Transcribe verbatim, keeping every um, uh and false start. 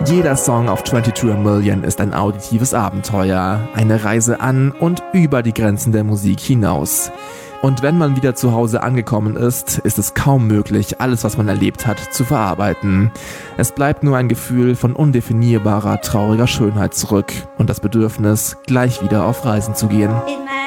Jeder Song auf zweiundzwanzig a Million ist ein auditives Abenteuer, eine Reise an und über die Grenzen der Musik hinaus. Und wenn man wieder zu Hause angekommen ist, ist es kaum möglich, alles, was man erlebt hat, zu verarbeiten. Es bleibt nur ein Gefühl von undefinierbarer, trauriger Schönheit zurück und das Bedürfnis, gleich wieder auf Reisen zu gehen. In my